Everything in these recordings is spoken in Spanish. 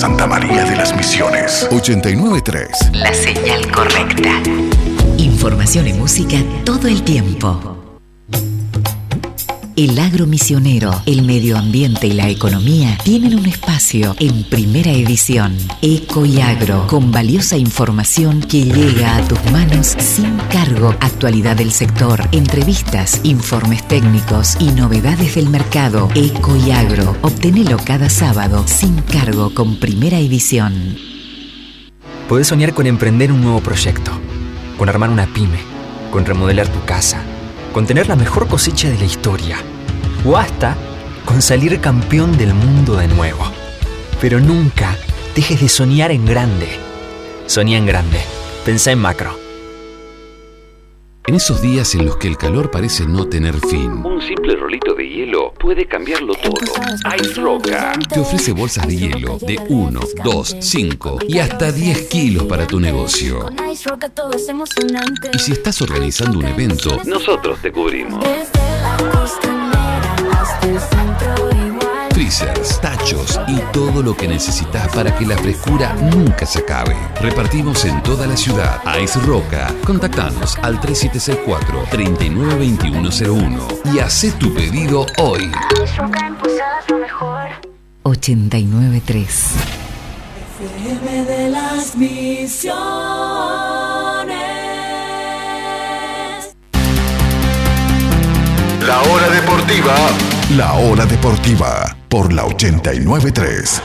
Santa María de las Misiones. 89.3. La señal correcta. Información y música todo el tiempo. El agro misionero, el medio ambiente y la economía tienen un espacio en Primera Edición. Eco y Agro, con valiosa información que llega a tus manos sin cargo. Actualidad del sector, entrevistas, informes técnicos y novedades del mercado. Eco y Agro, obtenelo cada sábado sin cargo con Primera Edición. Podés soñar con emprender un nuevo proyecto, con armar una pyme, con remodelar tu casa, con tener la mejor cosecha de la historia, o hasta con salir campeón del mundo de nuevo. Pero nunca dejes de soñar en grande. Soñá en grande. Pensá en macro. En esos días en los que el calor parece no tener fin, un simple rolito de hielo puede cambiarlo todo. Ice Roca te ofrece bolsas de hielo de 1, 2, 5 y hasta 10 kilos para tu negocio. Y si estás organizando un evento, nosotros te cubrimos. Freezers, tachos y todo lo que necesitas para que la frescura nunca se acabe. Repartimos en toda la ciudad. Ice Roca. Contactanos al 3764-392101 y haz tu pedido hoy. 89.3. FM de las Misiones. La hora deportiva. La hora deportiva por la 89.3.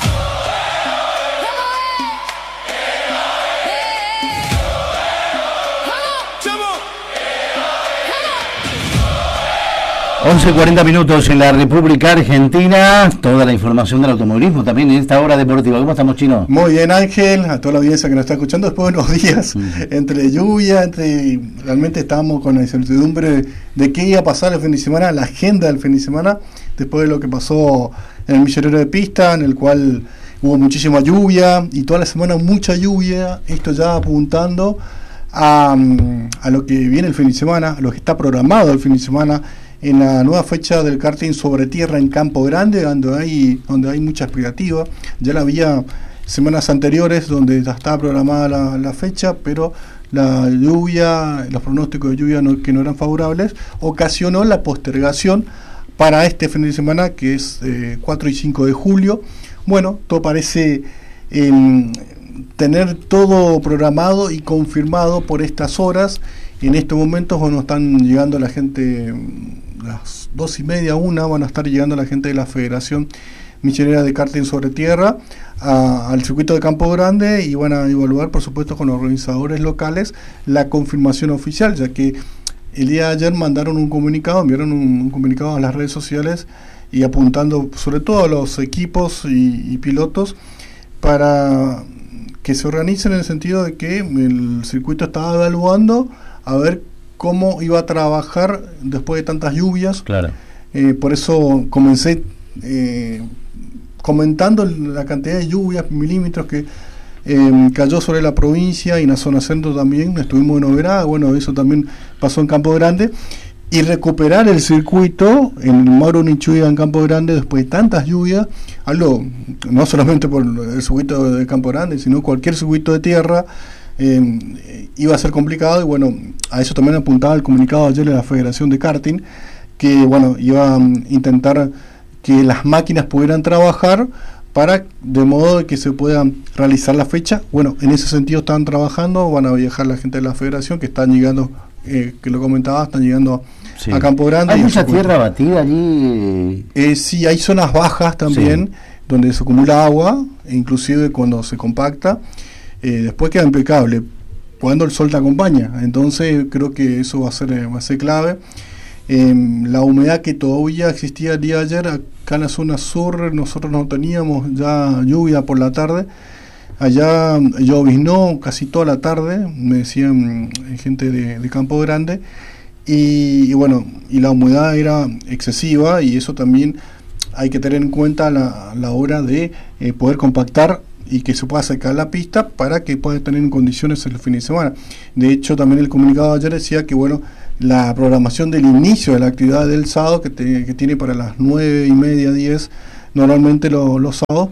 11:40 en la República Argentina. Toda la información del automovilismo también en esta hora deportiva. ¿Cómo estamos, Chino? Muy bien, Ángel, a toda la audiencia que nos está escuchando después de unos días entre lluvia, realmente estábamos con la incertidumbre de qué iba a pasar el fin de semana, la agenda del fin de semana, después de lo que pasó en el Millonero de Pista, en el cual hubo muchísima lluvia y toda la semana mucha lluvia, esto ya apuntando a lo que viene el fin de semana, a lo que está programado el fin de semana, en la nueva fecha del karting sobre tierra en Campo Grande, donde hay mucha expectativa. Ya la había semanas anteriores donde ya estaba programada la fecha, pero la lluvia, los pronósticos de lluvia que no eran favorables, ocasionó la postergación para este fin de semana, que es 4 y 5 de julio. Bueno, todo parece tener todo programado y confirmado por estas horas. En estos momentos, bueno, están llegando la gente, las 2:30, 1, van a estar llegando la gente de la Federación Misionera de Karting sobre Tierra al circuito de Campo Grande y van a evaluar, por supuesto, con los organizadores locales la confirmación oficial, ya que el día de ayer enviaron un comunicado a las redes sociales y apuntando sobre todo a los equipos y pilotos para que se organicen en el sentido de que el circuito estaba evaluando a ver cómo iba a trabajar después de tantas lluvias. Claro. Por eso comencé comentando la cantidad de lluvias, milímetros que cayó sobre la provincia y en la zona centro también. Estuvimos en Oberá, bueno, eso también pasó en Campo Grande. Y recuperar el circuito en el Mauro Nichuya en Campo Grande después de tantas lluvias, algo no solamente por el circuito de Campo Grande, sino cualquier circuito de tierra, iba a ser complicado. Y bueno, a eso también apuntaba el comunicado ayer de la Federación de Karting, que bueno, iba a intentar que las máquinas pudieran trabajar para de modo de que se pueda realizar la fecha. Bueno, en ese sentido están trabajando, van a viajar la gente de la Federación que están llegando, que lo comentaba, están llegando a Campo Grande. ¿Hay mucha tierra batida allí? Sí, hay zonas bajas también, donde se acumula agua, e inclusive cuando se compacta, después queda impecable, cuando el sol te acompaña. Entonces creo que eso va a ser clave. La humedad que todavía existía el día de ayer, acá en la zona sur, nosotros no teníamos ya lluvia por la tarde. Allá lloviznó casi toda la tarde, me decían gente de Campo Grande, y bueno, y la humedad era excesiva, y eso también hay que tener en cuenta a la hora de poder compactar y que se pueda secar la pista para que pueda tener en condiciones el fin de semana. De hecho, también el comunicado de ayer decía que bueno, la programación del inicio de la actividad del sábado, que tiene para las 9:30, 10, normalmente los sábados,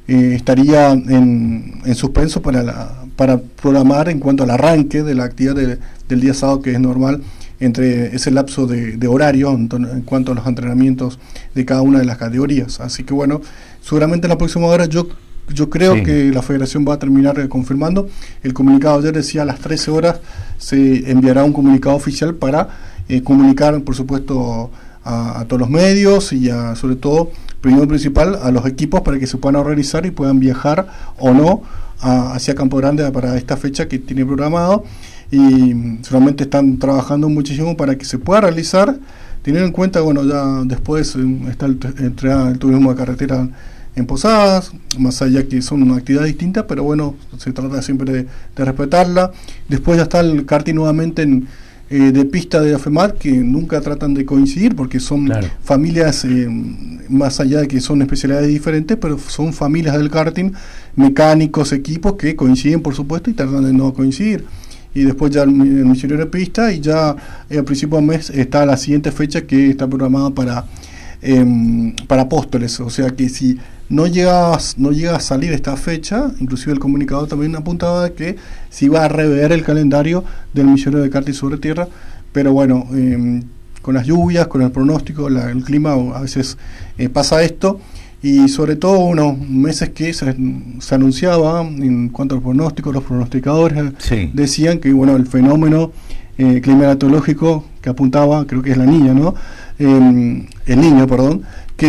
estaría en suspenso para programar en cuanto al arranque de la actividad del día sábado, que es normal, entre ese lapso de horario en cuanto a los entrenamientos de cada una de las categorías. Así que bueno, seguramente en la próxima hora yo creo que la federación va a terminar confirmando. El comunicado ayer decía a las 13 horas se enviará un comunicado oficial para comunicar, por supuesto, a todos los medios y sobre todo, primero y principal, a los equipos para que se puedan organizar y puedan viajar o no hacia Campo Grande para esta fecha que tiene programado. Y solamente están trabajando muchísimo para que se pueda realizar, teniendo en cuenta, bueno, ya después está el turismo de carretera en Posadas, más allá que son una actividad distinta, pero bueno, se trata siempre de respetarla. Después ya está el karting nuevamente de pista de AFEMAT, que nunca tratan de coincidir porque son familias, más allá de que son especialidades diferentes, pero son familias del karting, mecánicos, equipos que coinciden por supuesto y tratan de no coincidir. Y después ya el misionero de pista, y ya a principio de mes está la siguiente fecha que está programada para Apóstoles. O sea que si no llega a salir esta fecha, inclusive el comunicador también apuntaba de que se iba a rever el calendario del misionero de karting sobre tierra, pero bueno, con las lluvias, con el pronóstico, el clima, a veces pasa esto. Y sobre todo unos meses que se anunciaba en cuanto al pronóstico, los pronosticadores decían que bueno, el fenómeno climatológico que apuntaba, creo que es la niña, ¿no? El niño, perdón,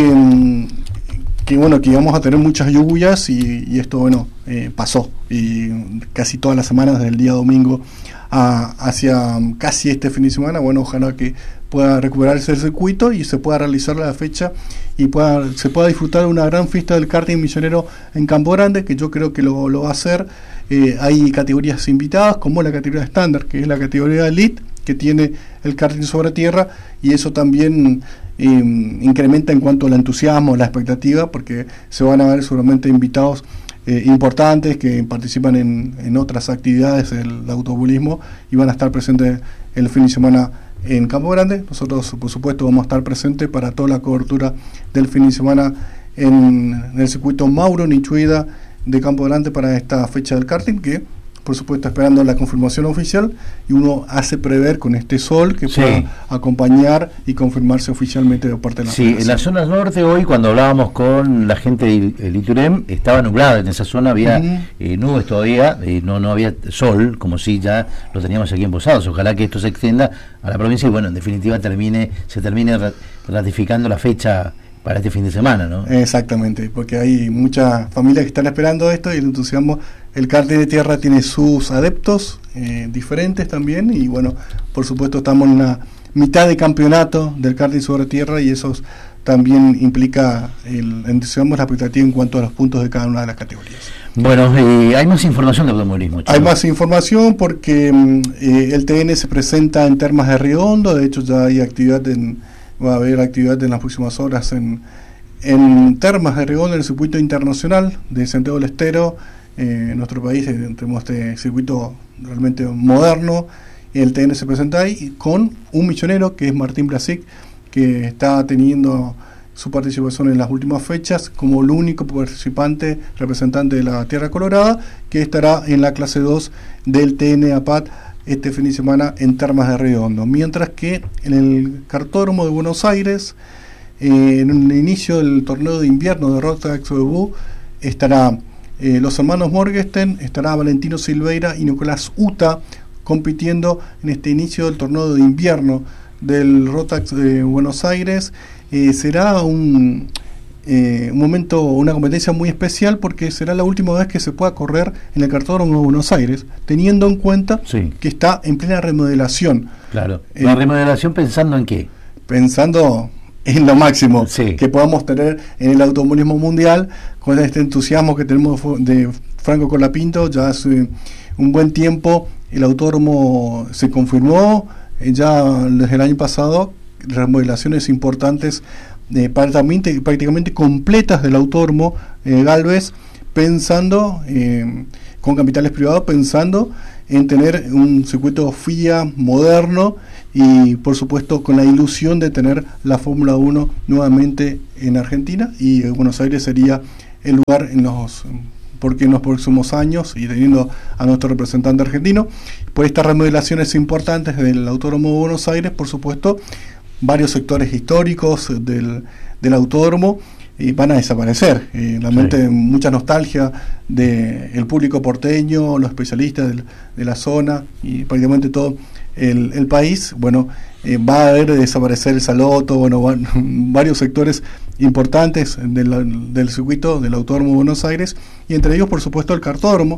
que bueno, que íbamos a tener muchas lluvias y esto, bueno, pasó, y casi todas las semanas, desde el día domingo hacia casi este fin de semana, bueno, ojalá que pueda recuperarse el circuito y se pueda realizar la fecha y se pueda disfrutar de una gran fiesta del karting misionero en Campo Grande, que yo creo que lo va a hacer. Hay categorías invitadas, como la categoría estándar, que es la categoría elite, que tiene el karting sobre tierra, y eso también incrementa en cuanto al entusiasmo, la expectativa, porque se van a ver seguramente invitados importantes que participan en otras actividades del automovilismo y van a estar presentes el fin de semana en Campo Grande. Nosotros, por supuesto, vamos a estar presentes para toda la cobertura del fin de semana en el circuito Mauro Nichuida de Campo Grande para esta fecha del karting, que por supuesto esperando la confirmación oficial, y uno hace prever con este sol que pueda acompañar y confirmarse oficialmente de parte de la federación. En la zona norte hoy, cuando hablábamos con la gente del ITUREM, estaba nublada, en esa zona había nubes todavía, no había sol, como si ya lo teníamos aquí en Posadas. Ojalá que esto se extienda a la provincia y bueno, en definitiva se termine ratificando la fecha para este fin de semana, ¿no? Exactamente, porque hay muchas familias que están esperando esto y el entusiasmo. El karting de tierra tiene sus adeptos diferentes también, y bueno, por supuesto estamos en una mitad de campeonato del karting sobre tierra y eso también implica el entusiasmo, la expectativa en cuanto a los puntos de cada una de las categorías. Bueno, hay más información de automovilismo, Chino. Hay más información porque el TN se presenta en Termas de Río Hondo. De hecho ya hay va a haber actividad en las próximas horas en Termas de Río Hondo, en el circuito internacional de Santiago del Estero. En nuestro país tenemos este circuito realmente moderno, y el TN se presenta ahí con un misionero que es Martín Blasic, que está teniendo su participación en las últimas fechas como el único participante representante de la Tierra Colorada, que estará en la clase 2 del TN APAT este fin de semana en Termas de Río Hondo. Mientras que en el Cartódromo de Buenos Aires, en el inicio del torneo de invierno de Rotax Bebú, estará los hermanos Morgenstern, estará Valentino Silveira y Nicolás Uta compitiendo en este inicio del torneo de invierno del Rotax de Buenos Aires. Será un momento, una competencia muy especial, porque será la última vez que se pueda correr en el Cartódromo de Buenos Aires, teniendo en cuenta que está en plena remodelación. Claro. ¿La remodelación pensando en qué? Pensando en lo máximo que podamos tener en el automovilismo mundial, con este entusiasmo que tenemos de Franco Colapinto. Ya hace un buen tiempo el autódromo se confirmó, ya desde el año pasado, remodelaciones importantes, prácticamente completas del autódromo Galvez, pensando con capitales privados, pensando en tener un circuito FIA moderno y por supuesto con la ilusión de tener la Fórmula 1 nuevamente en Argentina, y Buenos Aires sería el lugar porque en los próximos años, y teniendo a nuestro representante argentino, por estas remodelaciones importantes del Autódromo de Buenos Aires, por supuesto, varios sectores históricos del autódromo van a desaparecer. Realmente mucha nostalgia del público porteño, los especialistas de la zona y prácticamente todo el país. Bueno, va a haber de desaparecer el Saloto, bueno, varios sectores importantes del circuito del Autódromo de Buenos Aires, y entre ellos por supuesto el kartódromo,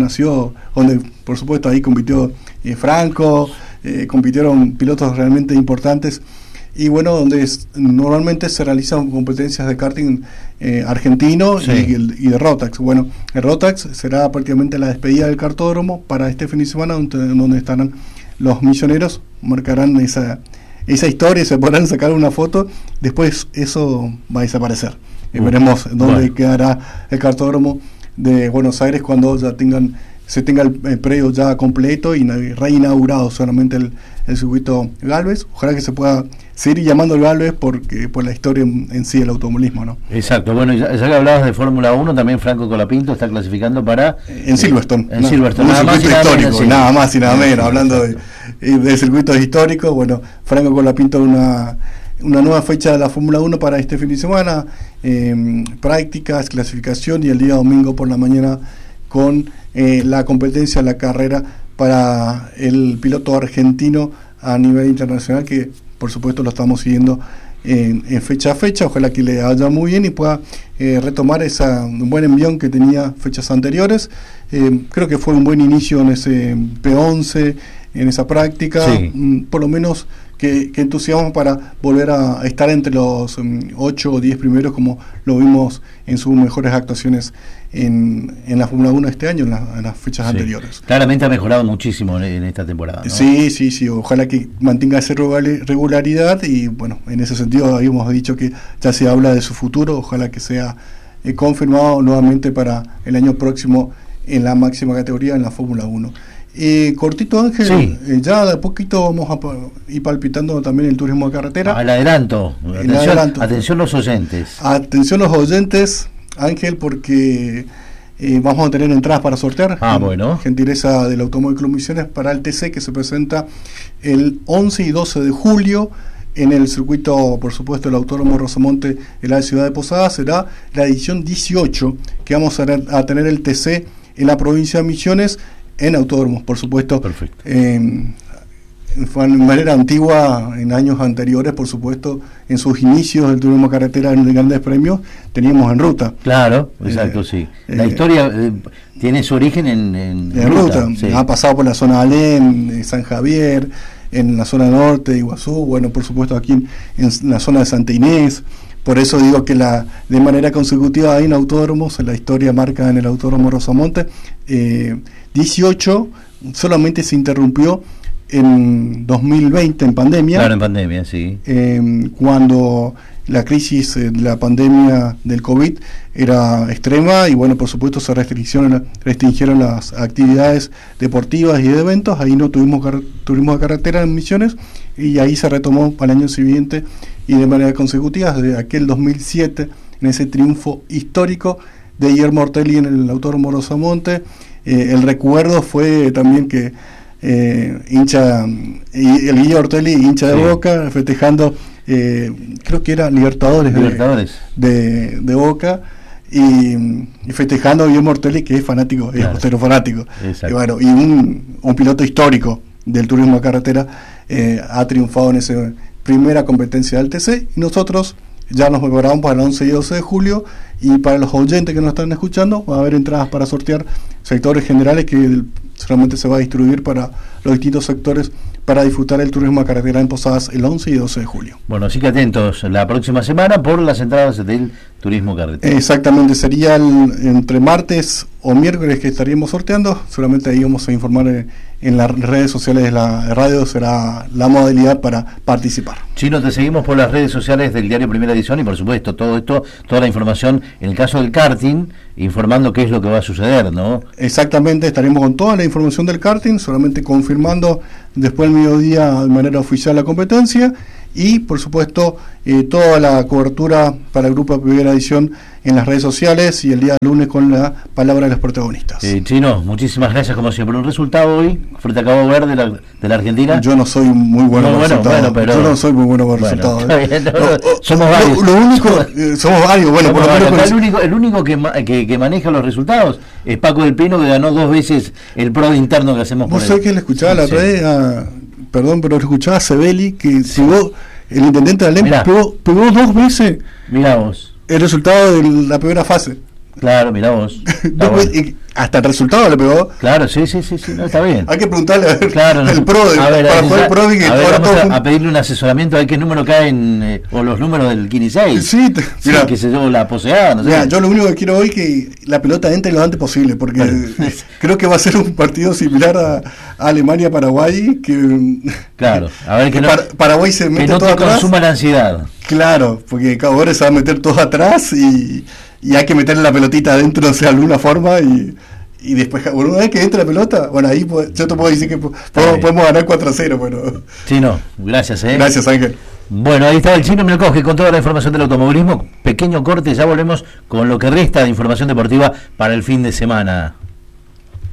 donde por supuesto ahí compitió Franco, compitieron pilotos realmente importantes, y bueno, donde normalmente se realizan competencias de karting argentino y de Rotax. Bueno, el Rotax será prácticamente la despedida del kartódromo para este fin de semana, donde estarán los misioneros, marcarán esa historia, se podrán sacar una foto, después eso va a desaparecer. Veremos dónde quedará el kartódromo de Buenos Aires cuando ya se tenga el predio ya completo y reinaugurado solamente el circuito Gálvez. Ojalá que se pueda seguir llamando el Gálvez por la historia en sí del automovilismo, ¿no? Exacto. Bueno, ya que hablabas de Fórmula 1, también Franco Colapinto está clasificando para en Silverstone. En Silverstone, nada más y nada menos, nada más y nada menos. Hablando de circuitos históricos, bueno, Franco Colapinto una nueva fecha de la Fórmula 1 para este fin de semana, prácticas, clasificación, y el día domingo por la mañana con la competencia, la carrera para el piloto argentino a nivel internacional, que por supuesto lo estamos siguiendo en fecha a fecha. Ojalá que le vaya muy bien y pueda retomar un buen envión que tenía fechas anteriores. Creo que fue un buen inicio en ese P11, en esa práctica, por lo menos que entusiasmo para volver a estar entre los 8 o 10 primeros, como lo vimos en sus mejores actuaciones en la Fórmula 1 este año, en las fechas anteriores. Claramente ha mejorado muchísimo en esta temporada, ¿no? Sí, ojalá que mantenga esa regularidad, y bueno, en ese sentido habíamos dicho que ya se habla de su futuro, ojalá que sea confirmado nuevamente para el año próximo en la máxima categoría en la Fórmula 1. Cortito, Ángel, ya de a poquito vamos a ir palpitando también el turismo de carretera. El adelanto. Atención los oyentes. Atención los oyentes, Ángel, porque vamos a tener entradas para sortear. Bueno. Gentileza del Automóvil Club Misiones para el TC, que se presenta el 11 y 12 de julio en el circuito, por supuesto, el Autódromo Rosamonte de la ciudad de Posadas. Será la edición 18 que vamos a tener el TC en la provincia de Misiones, en autódromos, por supuesto. Perfecto. Fue de manera antigua, en años anteriores, por supuesto, en sus inicios del turismo carretera en grandes premios, teníamos en ruta. Claro, exacto, sí. La historia tiene su origen en ruta. Ha pasado por la zona de Alén, San Javier, en la zona norte de Iguazú, bueno, por supuesto aquí en la zona de Santa Inés. Por eso digo que de manera consecutiva hay en autódromos, la historia marca en el Autódromo Rosamonte. 18 solamente se interrumpió en 2020, en pandemia. Claro, en pandemia, sí. Cuando la crisis de la pandemia del COVID era extrema, y bueno, por supuesto se restringieron las actividades deportivas y de eventos. Ahí no tuvimos turismo de carretera en Misiones, y ahí se retomó para el año siguiente y de manera consecutiva desde aquel 2007, en ese triunfo histórico de Guillermo Ortelli en el Autódromo Rosamonte. El recuerdo fue también que el Guillermo Ortelli, hincha de Boca, festejando, creo que era Libertadores de Boca, y festejando a Guillermo Ortelli, que es fanático, es postero fanático. Y bueno, y un piloto histórico del turismo de carretera ha triunfado en esa primera competencia del TC, y nosotros ya nos preparamos para el 11 y 12 de julio, y para los oyentes que nos están escuchando va a haber entradas para sortear sectores generales que solamente se va a distribuir para los distintos sectores para disfrutar el turismo a carretera en Posadas el 11 y 12 de julio. Bueno, así que atentos la próxima semana por las entradas del turismo carretera. Exactamente, sería entre martes o miércoles que estaríamos sorteando. Solamente ahí vamos a informar en las redes sociales de la radio, será la modalidad para participar. Chino, te seguimos por las redes sociales del diario Primera Edición, y por supuesto todo esto, toda la información en el caso del karting, informando qué es lo que va a suceder, ¿no? Exactamente, estaremos con toda la información del karting, solamente confirmando después del mediodía de manera oficial la competencia, y por supuesto toda la cobertura para el grupo de Primera Edición en las redes sociales y el día lunes con la palabra de los protagonistas. Chino, muchísimas gracias como siempre. Un resultado hoy frente a Cabo Verde de la Argentina. Yo no soy muy bueno con resultados. Pero... Yo no soy muy bueno con resultados. Somos varios. Lo único, somos varios. Bueno, por lo menos el único que maneja los resultados es Paco del Pino, que ganó 2 veces el PRO interno que hacemos por él. ¿Vos sabés que le escuchaba la otra vez perdón, pero le escuchaba a Sebeli que pegó, el intendente de Alem pegó 2 veces. Mirá vos. El resultado de la primera fase. Claro, mirá vos. Hasta el resultado le pegó. Claro, sí, no, está bien. Hay que preguntarle a ver, claro, el PRO para poder el PRO vamos a pedirle un asesoramiento a ver qué número caen o los números del 15. Sí, mira, que se llevó la poseada, no sé. Mira, yo lo único que quiero hoy es que la pelota entre lo antes posible, porque creo que va a ser un partido similar a Alemania-Paraguay, que claro, a ver que Paraguay se mete todo atrás. Que no te consuma la ansiedad. Claro, porque Cabo Verde se va a meter todo atrás y hay que meterle la pelotita adentro de alguna forma y después, una vez que entre la pelota, bueno, ahí yo te puedo decir que podemos ganar 4-0, pero... Chino, gracias, Gracias, Ángel. Bueno, ahí estaba el Chino Mielkowski con toda la información del automovilismo. Pequeño corte, ya volvemos con lo que resta de información deportiva para el fin de semana.